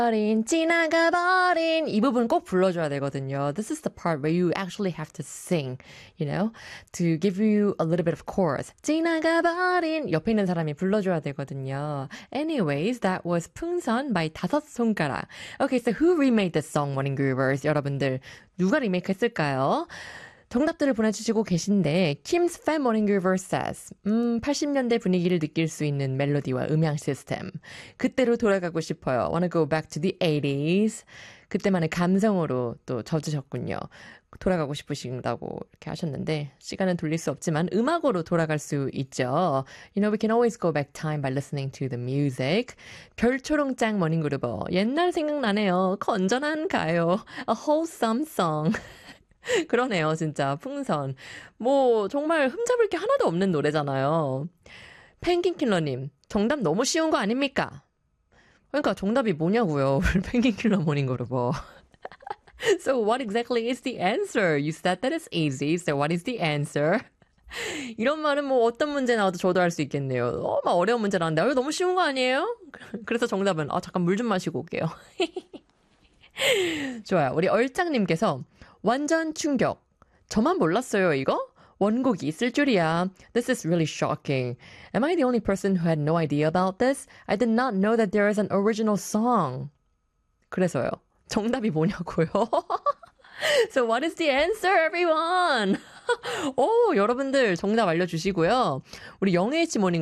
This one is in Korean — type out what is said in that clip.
버린 지나가버린 이 부분 꼭 불러줘야 되거든요. This is the part where you actually have to sing, you know, to give you a little bit of chorus. 지나가버린 옆에 있는 사람이 불러줘야 되거든요. Anyways, that was 풍선 by 다섯 손가락. Okay, so who remade this song, Morning Groovers? 여러분들 누가 리메이크했을까요? 정답들을 보내주시고 계신데 Kim's Fan Morning Groover says 80년대 분위기를 느낄 수 있는 멜로디와 음향 시스템 그때로 돌아가고 싶어요. Wanna go back to the 80s 그때만의 감성으로 또 젖으셨군요. 돌아가고 싶으신다고 이렇게 하셨는데 시간은 돌릴 수 없지만 음악으로 돌아갈 수 있죠. You know, we can always go back time by listening to the music. 별초롱짱 머닝그루버 옛날 생각나네요. 건전한 가요. A wholesome song. 그러네요, 진짜. 풍선. 뭐, 정말 흠잡을 게 하나도 없는 노래잖아요. 펭귄킬러님, 정답 너무 쉬운 거 아닙니까? 그러니까 정답이 뭐냐고요, 우리 펭귄킬러 모닝그루버. So what exactly is the answer? You said that it's easy, so what is the answer? 이런 말은 뭐 어떤 문제 나와도 저도 할 수 있겠네요. 막 어려운 문제 나왔는데, 이거 너무 쉬운 거 아니에요? 그래서 정답은, 잠깐 물 좀 마시고 올게요. 좋아요. 우리 얼짱님께서 완전 충격. 저만 몰랐어요, 이거? 원곡이 있을 줄이야. This is really shocking. Am I the only person who had no idea about this? I did not know that there is an original song. 그래서요. 정답이 뭐냐고요? So what is the answer, everyone? 오, 여러분들 정답 알려주시고요. 우리 영H 모닝